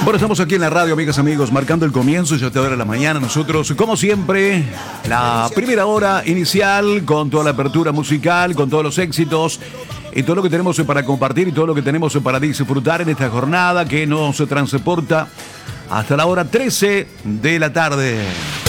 Bueno, estamos aquí en la radio, amigas, amigos, marcando el comienzo, ya te hora de la mañana. Nosotros, como siempre, la primera hora inicial con toda la apertura musical, con todos los éxitos y todo lo que tenemos para compartir y todo lo que tenemos para disfrutar en esta jornada que nos transporta hasta la hora 13 de la tarde.